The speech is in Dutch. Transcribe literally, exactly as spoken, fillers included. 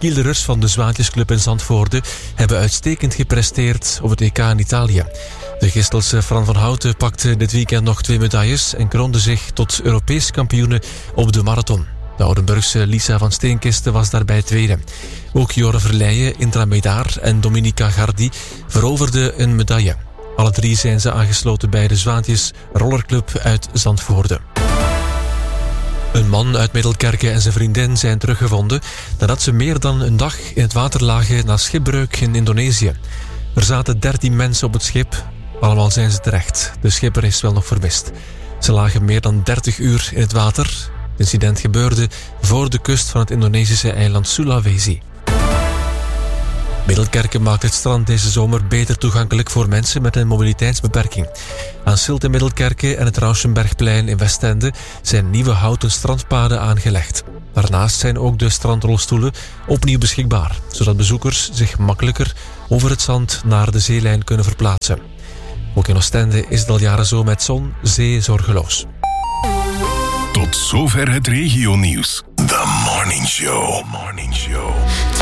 skielerers van de Zwaantjesclub in Zandvoorde hebben uitstekend gepresteerd op het E K in Italië. De Gistelse Fran van Houten pakte dit weekend nog twee medailles en kroonde zich tot Europees kampioene op de marathon. De Oudenburgse Lisa van Steenkisten was daarbij tweede. Ook Jore Verleijen, Indra Medaar en Dominika Gardi veroverden een medaille. Alle drie zijn ze aangesloten bij de Zwaantjes Rollerclub uit Zandvoorde. Een man uit Middelkerke en zijn vriendin zijn teruggevonden nadat ze meer dan een dag in het water lagen na schipbreuk in Indonesië. Er zaten dertien mensen op het schip. Allemaal zijn ze terecht. De schipper is wel nog vermist. Ze lagen meer dan dertig uur in het water. Het incident gebeurde voor de kust van het Indonesische eiland Sulawesi. Middelkerke maakt het strand deze zomer beter toegankelijk voor mensen met een mobiliteitsbeperking. Aan Silt in Middelkerke en het Rauschenbergplein in Westende zijn nieuwe houten strandpaden aangelegd. Daarnaast zijn ook de strandrolstoelen opnieuw beschikbaar, zodat bezoekers zich makkelijker over het zand naar de zeelijn kunnen verplaatsen. Ook in Oostende is het al jaren zo met zon, zee zorgeloos. Tot zover het regionieuws. The Morning Show. Morning Show.